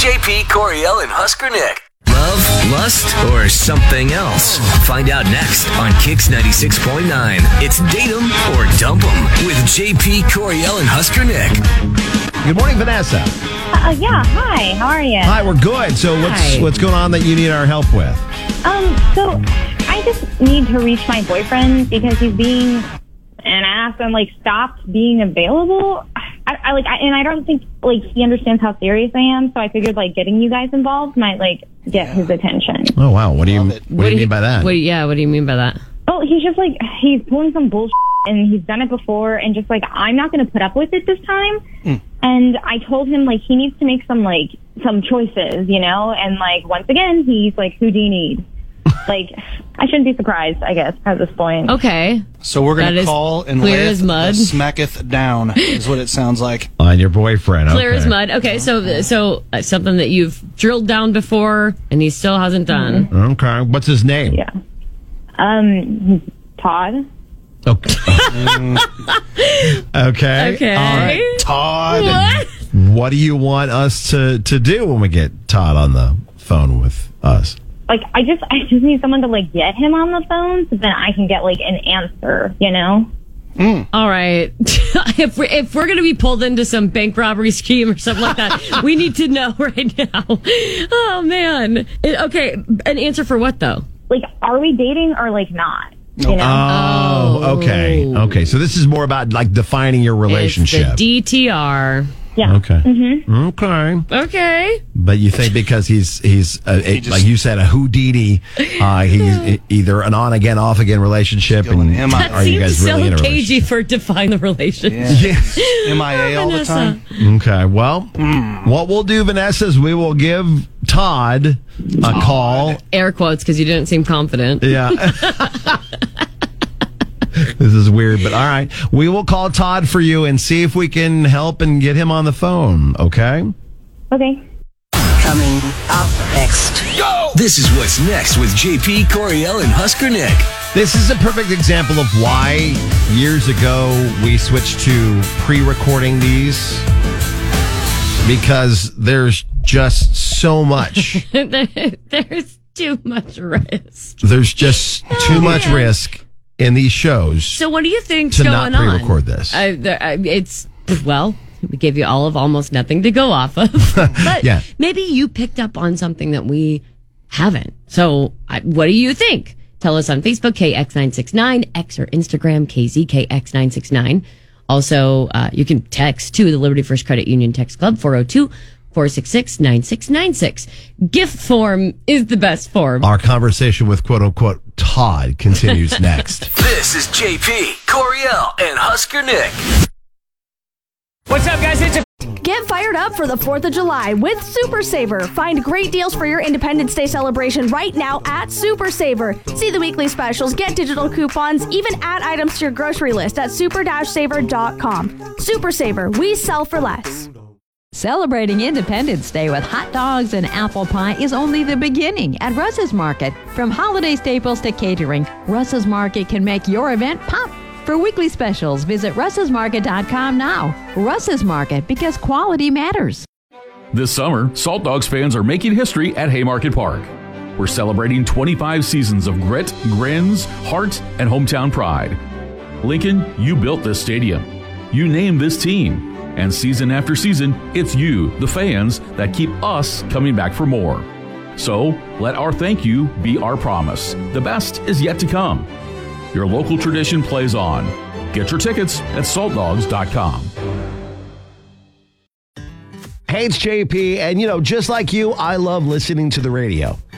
JP, Coriel, and Husker Nick. Love, lust, or something else? Find out next on Kix 96.9. It's Date 'em or Dump 'em with JP, Coriel, and Husker Nick. Good morning, Vanessa. Yeah, hi. How are you? Hi, we're good. So what's going on that you need our help with? So I just need to reach my boyfriend because he's being an ass and stopped being available. I don't think he understands how serious I am. So I figured getting you guys involved might get his attention. Oh wow, what do you mean by that? What do you mean by that? Well, he's just he's pulling some bullshit and he's done it before and just I'm not going to put up with it this time. And I told him he needs to make some choices, and once again he's who do you need? I shouldn't be surprised, I guess, at this point. Okay. So we're going to call and clear as mud. Smacketh down is what it sounds like. On your boyfriend. Okay. Clear as mud. Okay, so something that you've drilled down before and he still hasn't done. Mm-hmm. Okay. What's his name? Yeah. Todd. Okay. Okay. Okay. All right. Todd. What do you want us to do when we get Todd on the phone with us? I just need someone to get him on the phone so then I can get an answer, All right. If we're going to be pulled into some bank robbery scheme or something like that, we need to know right now. Oh, man. Okay. An answer for what, though? Are we dating or not? Oh, okay. Okay. So this is more about defining your relationship. It's the DTR. Yeah. Okay. Mm-hmm. Okay. Okay. But you think because he's like you said, a Houdini, he's either an on again, off again relationship, and That are you guys seems really in a so cagey relationship? for define the relationship. Yeah. MIA all the time. Okay. Well, what we'll do, Vanessa, is we will give Todd a call. Air quotes because you didn't seem confident. Yeah. This is weird, but all right. We will call Todd for you and see if we can help and get him on the phone, okay? Okay. Coming up next. Go! This is what's next with JP, Coriel, and Husker Nick. This is a perfect example of why years ago we switched to pre-recording these, because there's just so much. There's too much risk. There's just too much risk in these shows. So what do you think's to going not pre-record this? We gave you all of almost nothing to go off of. But Yeah. maybe you picked up on something that we haven't. So what do you think? Tell us on Facebook, KX969, X or Instagram, KZKX969. Also, you can text to the Liberty First Credit Union Text Club, 402-466-9696. Gift form is the best form. Our conversation with quote-unquote Todd continues next. This is JP, Coriel, and Husker Nick. What's up, guys? Get fired up for the 4th of July with Super Saver. Find great deals for your Independence Day celebration right now at Super Saver. See the weekly specials, get digital coupons, even add items to your grocery list at super-saver.com. Super Saver, we sell for less. Celebrating Independence Day with hot dogs and apple pie is only the beginning at Russ's Market. From holiday staples to catering, Russ's Market can make your event pop. For weekly specials, visit russesmarket.com now. Russ's Market, because quality matters. This summer, Salt Dogs fans are making history at Haymarket Park. We're celebrating 25 seasons of grit, grins, heart, and hometown pride. Lincoln, you built this stadium. You named this team. And season after season, it's you, the fans, that keep us coming back for more. So, let our thank you be our promise. The best is yet to come. Your local tradition plays on. Get your tickets at saltdogs.com. Hey, it's JP, and just like you, I love listening to the radio.